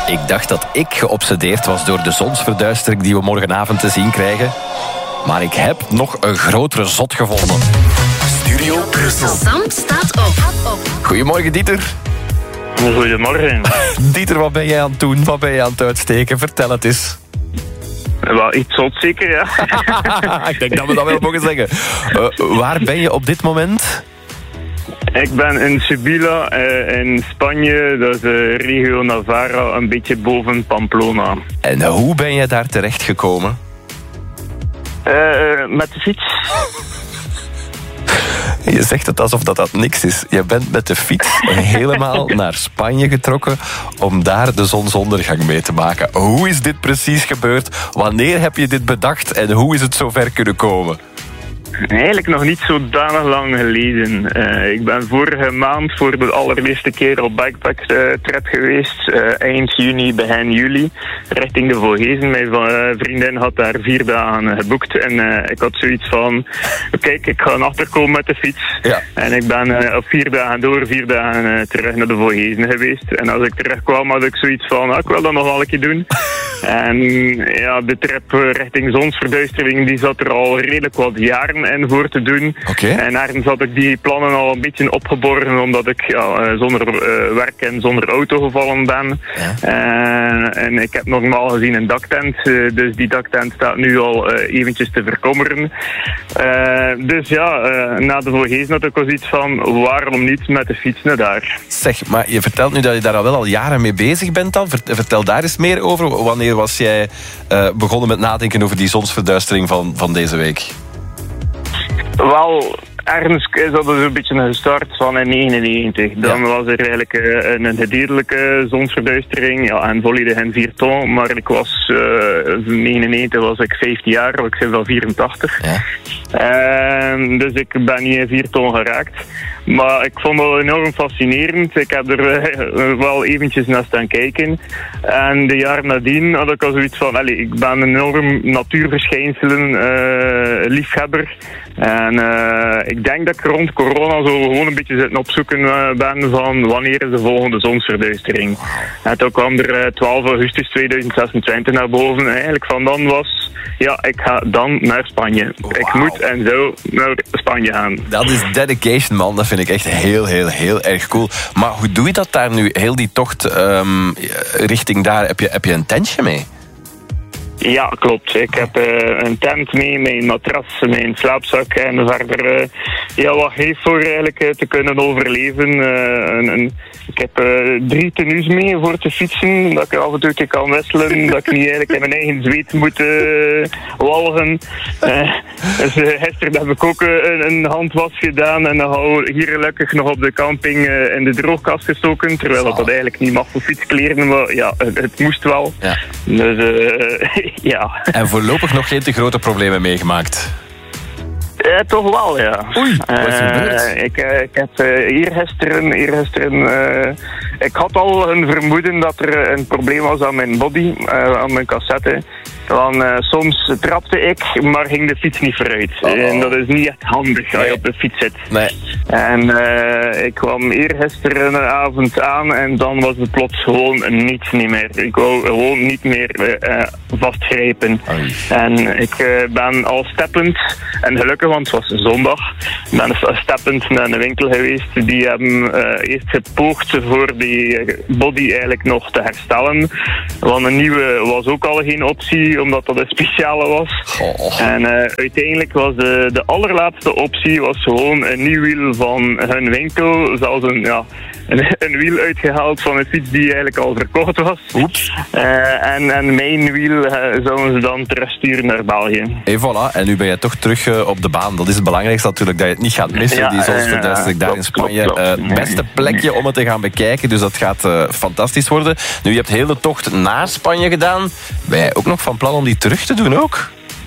Ik dacht dat ik geobsedeerd was door de zonsverduistering die we morgenavond te zien krijgen. Maar ik heb nog een grotere zot gevonden. Studio Brussel. Sam staat op. Goedemorgen, Dieter. Goedemorgen. Dieter, wat ben jij aan het doen? Wat ben je aan het uitsteken? Vertel het eens. Wel, iets zot zeker, ja. Ik denk dat we dat wel mogen zeggen. Waar ben je op dit moment? Ik ben in Sevilla, in Spanje. Dat is de regio Navarra, een beetje boven Pamplona. En hoe ben je daar terecht gekomen? Met de fiets. Je zegt het alsof dat niks is. Je bent met de fiets helemaal naar Spanje getrokken om daar de zonsondergang mee te maken. Hoe is dit precies gebeurd? Wanneer heb je dit bedacht en hoe is het zover kunnen komen? Eigenlijk nog niet zodanig lang geleden. Ik ben vorige maand voor de allereerste keer op backpack-trip geweest. Eind juni, begin juli. Richting de Vogezen. Mijn vriendin had daar 4 dagen geboekt. En ik had zoiets van... Kijk, ik ga achterkomen met de fiets. Ja. En ik ben op 4 dagen door, 4 dagen terug naar de Vogezen geweest. En als ik terugkwam had ik zoiets van... ik wil dat nog wel een keer doen. En ja, de trip richting zonsverduistering die zat er al redelijk wat jaren in voor te doen. Okay. En ergens had ik die plannen al een beetje opgeborgen, omdat ik zonder werk en zonder auto gevallen ben. Ja. En ik heb normaal gezien een daktent, dus die daktent staat nu al eventjes te verkommeren. Dus ja, na de Vogezen had ik al iets van, waarom niet met de fiets naar daar? Zeg, maar je vertelt nu dat je daar al jaren mee bezig bent dan. Vertel daar eens meer over. Wanneer was jij begonnen met nadenken over die zonsverduistering van deze week? Wel, ergens is dat dus een beetje een start van in 1999. Dan was er eigenlijk een gedeeltelijke zonsverduistering en volledig in 4 ton. Maar ik was, in 1999 was ik 15 jaar, ik ben wel 84. Ja. Dus ik ben niet in 4 ton geraakt. Maar ik vond het enorm fascinerend. Ik heb er wel eventjes naar staan kijken. En de jaren nadien had ik al zoiets van... ik ben een enorm natuurverschijnselen liefhebber. En ik denk dat ik rond corona zo gewoon een beetje zitten opzoeken ben van wanneer is de volgende zonsverduistering. En toen kwam er 12 augustus 2026 naar boven. En eigenlijk van dan was... ik ga dan naar Spanje. Wow. Ik moet en zo naar Spanje gaan. Dat is dedication, man. Dat vind ik echt heel, heel, heel erg cool. Maar hoe doe je dat daar nu? Heel die tocht richting daar, heb je een tentje mee? Ja, klopt. Ik heb een tent mee, mijn matras, mijn slaapzak en verder wat geeft voor eigenlijk te kunnen overleven. Ik heb 3 tenues mee voor te fietsen, dat ik af en toe kan wisselen, dat ik niet eigenlijk in mijn eigen zweet moet walgen. Dus gisteren heb ik ook een handwas gedaan en dan hou hier gelukkig nog op de camping in de droogkast gestoken, terwijl dat eigenlijk niet mag voor fietskleren, maar ja, het moest wel. Ja. Dus ja. En voorlopig nog geen te grote problemen meegemaakt? Toch wel, ja. Oei, wat is er gebeurd? Ik heb eergisteren... ik had al een vermoeden dat er een probleem was aan mijn body, aan mijn cassette. Want soms trapte ik, maar ging de fiets niet vooruit. En dat is niet echt handig als je op de fiets zit. Nee. En ik kwam eergisterenavond aan en dan was het plots gewoon niets niet meer. Ik wou gewoon niet meer vastgrijpen. En ik ben al steppend, en gelukkig, want het was zondag, ben steppend naar een winkel geweest. Die hebben eerst gepoogd voor die body eigenlijk nog te herstellen. Want een nieuwe was ook al geen optie, omdat dat een speciale was. En uiteindelijk was de allerlaatste optie was gewoon een nieuw wiel van hun winkel. Zelfs een wiel uitgehaald van een fiets die eigenlijk al verkocht was. En mijn wiel zouden ze dan terugsturen naar België. En voilà, en nu ben je toch terug op de baan. Dat is het belangrijkste natuurlijk, dat je het niet gaat missen, die zonsverduistering daar in Spanje. Het beste plekje om het te gaan bekijken, dus dat gaat fantastisch worden. Nu, je hebt heel de tocht naar Spanje gedaan. Ben jij ook nog van plan om die terug te doen ook?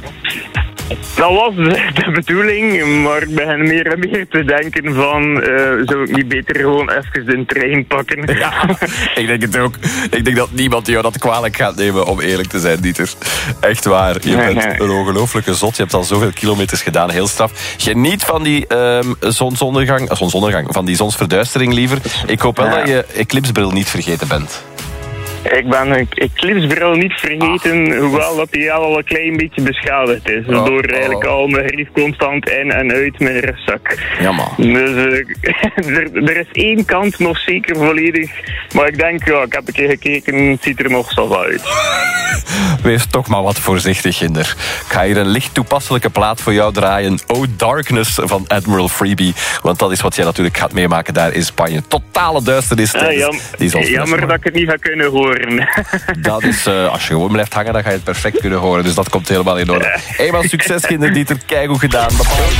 Dat was de bedoeling, maar ik begin meer en meer te denken van... zou ik niet beter gewoon even de trein pakken? Ja, ik denk het ook. Ik denk dat niemand jou dat kwalijk gaat nemen, om eerlijk te zijn, Dieter. Echt waar. Je bent een ongelofelijke zot. Je hebt al zoveel kilometers gedaan. Heel straf. Geniet van die zonsondergang, van die zonsverduistering liever. Ik hoop wel dat je eclipsebril niet vergeten bent. Ik eclipsebril niet vergeten, hoewel dat die al een klein beetje beschadigd is. Door eigenlijk al mijn grief constant in en uit mijn rugzak. Ja, man. Dus er is één kant nog zeker volledig. Maar ik denk, ik heb een keer gekeken, het ziet er nog zo uit. Wees toch maar wat voorzichtig, Ginder. Ik ga hier een licht toepasselijke plaat voor jou draaien. Oh Darkness van Admiral Freebie. Want dat is wat jij natuurlijk gaat meemaken daar in Spanje. Totale duisternis. Jammer dat ik het niet ga kunnen horen. Dat is, als je gewoon blijft hangen, dan ga je het perfect kunnen horen. Dus dat komt helemaal in orde. Eenmaal succes, Ginder Dieter. Keigoed gedaan.